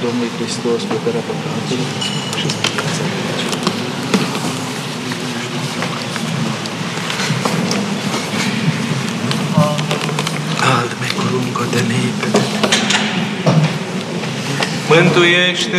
Domnului Hristos, plăcarea păcatului și Alme cu lungo de lipe. Mântuiește